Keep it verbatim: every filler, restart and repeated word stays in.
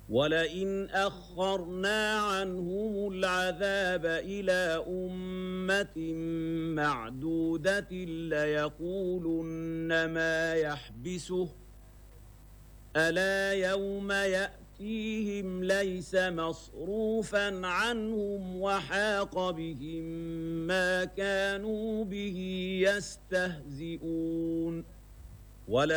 وَلَئِنْ أَخَّرْنَا عَنْهُمُ الْعَذَابَ إِلَىٰ أُمَّةٍ مَّعْدُودَةٍ لَّيَقُولُنَّ مَا يَحْبِسُهُ ۗ أَلَا يَوْمَ يَأْتِيهِمْ لَيْسَ مَصْرُوفًا عَنْهُمْ وَحَاقَ بِهِم مَّا كَانُوا بِهِ يَسْتَهْزِئُونَ